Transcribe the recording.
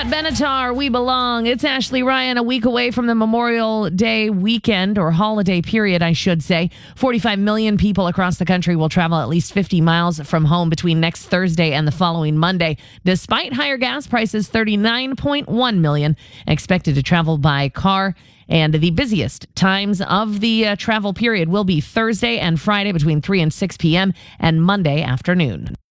Benatar, We Belong. It's Ashley Ryan, a week away from the Memorial Day weekend, or holiday period, I should say. 45 million people across the country will travel at least 50 miles from home between next Thursday and the following Monday. Despite higher gas prices, 39.1 million expected to travel by car. And the busiest times of the travel period will be Thursday and Friday between 3 and 6 p.m. and Monday afternoon.